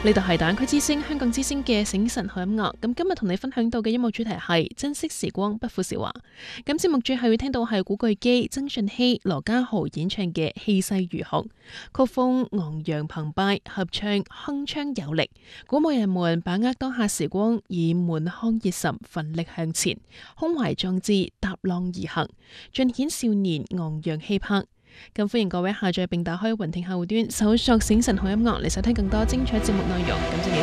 呢度係大灣區之聲、香港之聲嘅醒晨好音樂。咁今日同你分享到嘅音樂主題係珍惜時光，不負韶華。咁節目最後會聽到係古巨基、曾舜晞、羅家豪演唱嘅《氣勢如虹》，曲風昂揚澎湃，合唱鏗鏘有力，鼓舞人們把握當下時光，以滿腔熱忱奮力向前，胸懷壯志，踏浪而行，盡顯少年昂揚氣魄。咁歡迎各位下載並打開雲聽客戶端，搜索醒晨好音樂嚟收聽更多精彩節目內容。感謝你